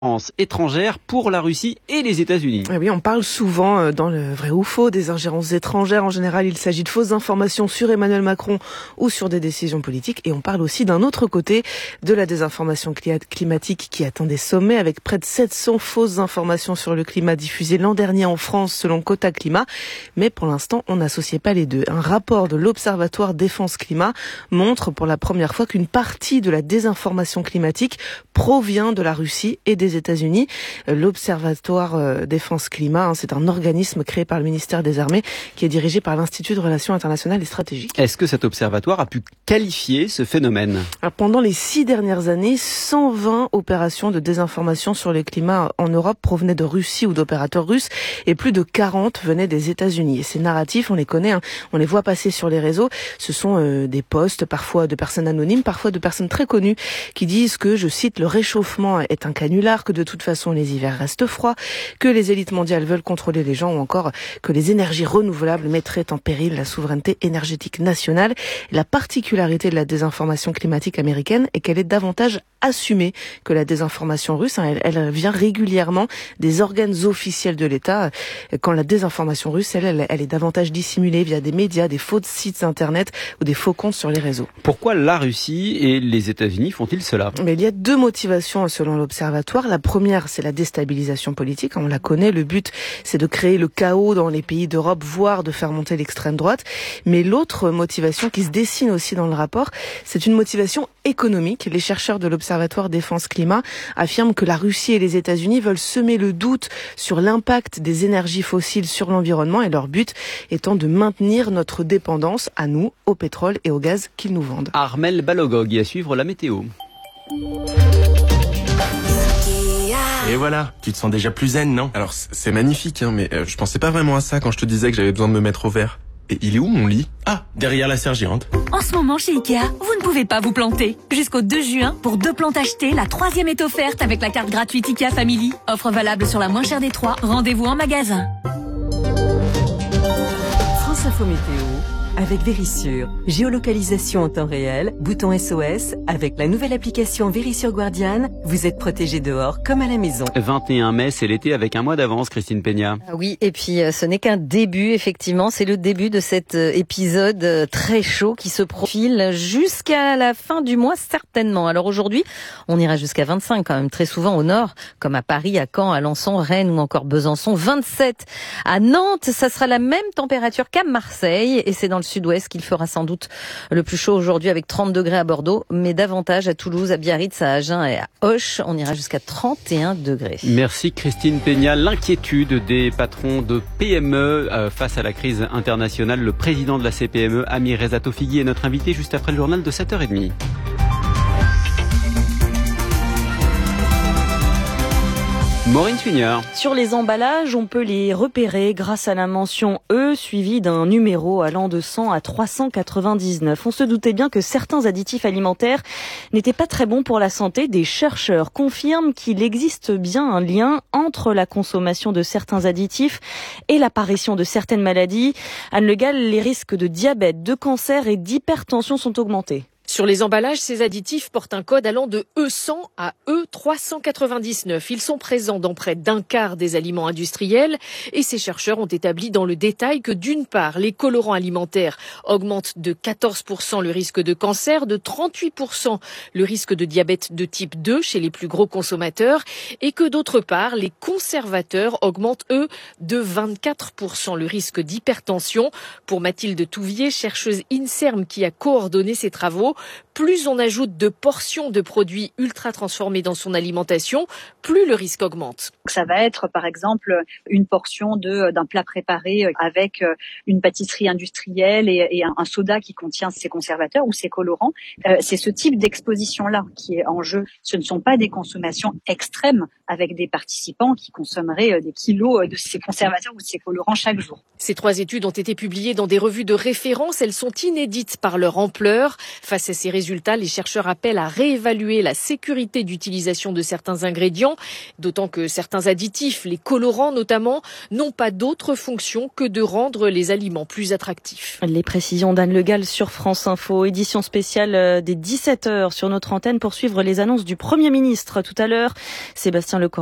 étrangères pour la Russie et les États-Unis. Oui, on parle souvent dans le vrai ou faux des ingérences étrangères. En général, il s'agit de fausses informations sur Emmanuel Macron ou sur des décisions politiques. Et on parle aussi d'un autre côté de la désinformation climatique qui atteint des sommets avec près de 700 fausses informations sur le climat diffusées l'an dernier en France selon Quota Climat. Mais pour l'instant, on n'associait pas les deux. Un rapport de l'Observatoire Défense Climat montre pour la première fois qu'une partie de la désinformation climatique provient de la Russie et des États-Unis. L'Observatoire Défense Climat, c'est un organisme créé par le ministère des Armées qui est dirigé par l'Institut de Relations Internationales et Stratégiques. Est-ce que cet observatoire a pu qualifier ce phénomène ? Alors, pendant les 6 dernières années, 120 opérations de désinformation sur le climat en Europe provenaient de Russie ou d'opérateurs russes et plus de 40 venaient des États-Unis. Et ces narratifs, on les connaît, on les voit passer sur les réseaux. Ce sont des posts, parfois de personnes anonymes, parfois de personnes très connues qui disent que, je cite, le réchauffement est un canular, que de toute façon les hivers restent froids, que les élites mondiales veulent contrôler les gens ou encore que les énergies renouvelables mettraient en péril la souveraineté énergétique nationale. La particularité de la désinformation climatique américaine est qu'elle est davantage assumée que la désinformation russe. Elle vient régulièrement des organes officiels de l'État, quand la désinformation russe, elle est davantage dissimulée via des médias, des faux sites internet ou des faux comptes sur les réseaux. Pourquoi la Russie et les États-Unis font-ils cela ? Mais il y a 2 motivations selon l'Observatoire. La première, c'est la déstabilisation politique. On la connaît. Le but, c'est de créer le chaos dans les pays d'Europe, voire de faire monter l'extrême droite. Mais l'autre motivation qui se dessine aussi dans le rapport, c'est une motivation économique. Les chercheurs de l'Observatoire Défense Climat affirment que la Russie et les États-Unis veulent semer le doute sur l'impact des énergies fossiles sur l'environnement et leur but étant de maintenir notre dépendance à nous, au pétrole et au gaz qu'ils nous vendent. Armel Balogog, à suivre la météo. Et voilà, tu te sens déjà plus zen, non? Alors c'est magnifique, mais je pensais pas vraiment à ça quand je te disais que j'avais besoin de me mettre au vert. Et il est où mon lit? Ah, derrière la sergente. En ce moment chez Ikea, vous ne pouvez pas vous planter. Jusqu'au 2 juin, pour 2 plantes achetées, la 3e est offerte avec la carte gratuite Ikea Family. Offre valable sur la moins chère des 3. Rendez-vous en magasin. France Info Météo avec Vérissure. Géolocalisation en temps réel, bouton SOS. Avec la nouvelle application Vérissure Guardian, vous êtes protégé dehors comme à la maison. 21 mai, c'est l'été avec un mois d'avance, Christine Peña. Oui, et puis ce n'est qu'un début, effectivement. C'est le début de cet épisode très chaud qui se profile jusqu'à la fin du mois, certainement. Alors aujourd'hui, on ira jusqu'à 25 quand même, très souvent au nord, comme à Paris, à Caen, à Alençon, Rennes ou encore Besançon. 27 à Nantes, ça sera la même température qu'à Marseille, et c'est dans le sud-ouest qu'il fera sans doute le plus chaud aujourd'hui avec 30 degrés à Bordeaux, mais davantage à Toulouse, à Biarritz, à Agen et à Auch. On ira jusqu'à 31 degrés. Merci Christine Peña. L'inquiétude des patrons de PME face à la crise internationale. Le président de la CPME, Amir Reza Tofighi, est notre invité juste après le journal de 7h30. Maureen Suignard. Sur les emballages, on peut les repérer grâce à la mention E suivie d'un numéro allant de 100 à 399. On se doutait bien que certains additifs alimentaires n'étaient pas très bons pour la santé. Des chercheurs confirment qu'il existe bien un lien entre la consommation de certains additifs et l'apparition de certaines maladies. Anne Le Gall, les risques de diabète, de cancer et d'hypertension sont augmentés. Sur les emballages, ces additifs portent un code allant de E100 à E399. Ils sont présents dans près d'un quart des aliments industriels et ces chercheurs ont établi dans le détail que d'une part, les colorants alimentaires augmentent de 14% le risque de cancer, de 38% le risque de diabète de type 2 chez les plus gros consommateurs et que d'autre part, les conservateurs augmentent eux de 24% le risque d'hypertension. Pour Mathilde Touvier, chercheuse INSERM qui a coordonné ces travaux, plus on ajoute de portions de produits ultra transformés dans son alimentation, plus le risque augmente. Ça va être par exemple une portion d'un plat préparé avec une pâtisserie industrielle et un soda qui contient ces conservateurs ou ces colorants. C'est ce type d'exposition-là qui est en jeu. Ce ne sont pas des consommations extrêmes avec des participants qui consommeraient des kilos de ces conservateurs ou de ces colorants chaque jour. Ces 3 études ont été publiées dans des revues de référence. Elles sont inédites par leur ampleur. Face à ces résultats résultat, les chercheurs appellent à réévaluer la sécurité d'utilisation de certains ingrédients, d'autant que certains additifs, les colorants notamment, n'ont pas d'autre fonction que de rendre les aliments plus attractifs. Les précisions d'Anne Le Gall sur France Info, édition spéciale des 17h sur notre antenne pour suivre les annonces du Premier ministre tout à l'heure. Sébastien Lecornu